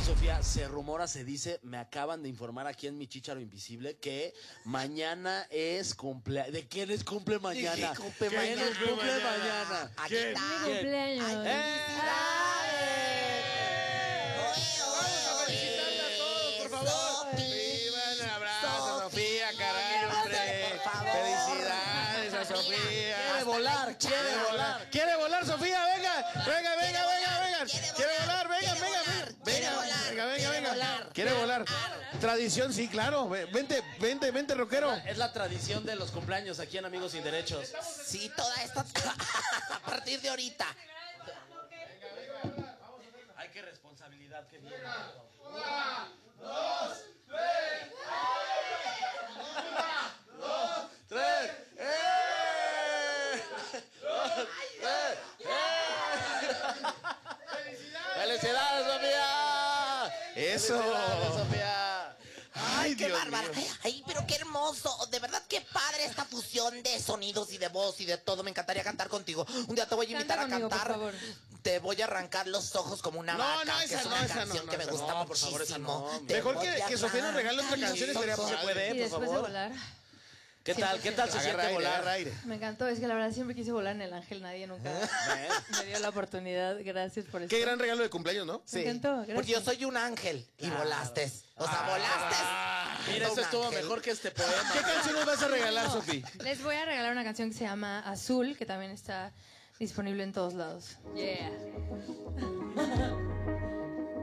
Sofía, se rumora, se dice, me acaban de informar aquí en mi Chícharo Invisible que mañana es cumpleaños. ¿De quién es cumple mañana? ¿Quién es cumple mañana? Aquí está. Mi cumpleaños. Vamos a felicitarla a todos, por favor. Viva, un abrazo a Sofía, caray, hombre. Felicidades a Sofía. Quiere volar, quiere volar. ¿Quiere volar, Sofía? Venga. Quiere volar, venga. Quiere volar. Tradición, sí, claro. Vente, rockero. Es la tradición de los cumpleaños aquí en Amigos Sin Derechos. Sí, toda esta... a partir de ahorita. Ay, qué responsabilidad que viene. 1, 2, 3. ¡Felicidades, Sofía! ¡Eso! ¡Felicidades, Sofía! Ay, qué Dios bárbaro. mío. Ay, pero qué hermoso. De verdad, qué padre esta fusión de sonidos y de voz y de todo. Me encantaría cantar contigo. Un día te voy a invitar Canta conmigo, a cantar. por favor. Te voy a arrancar los ojos como una vaca, que es una canción que me gusta no, por favor, esa muchísimo. no. Te Mejor voy a que Sofía nos regale otra arrancar canción, los estaría ojos. ¿Se puede, Y por después de favor? volar. ¿Qué tal se Agarra siente aire, volar? agarra aire. Me encantó, es que la verdad siempre quise volar en el Ángel, nadie nunca me dio la oportunidad. Gracias por eso. Qué gran regalo de cumpleaños, ¿no? Me encantó, gracias. Porque yo soy un ángel y volaste. O sea, volaste. Mira, eso Un estuvo ángel. mejor que este poema. ¿Qué canción nos vas a regalar, Sofi? Les voy a regalar una canción que se llama Azul, que también está disponible en todos lados. Yeah.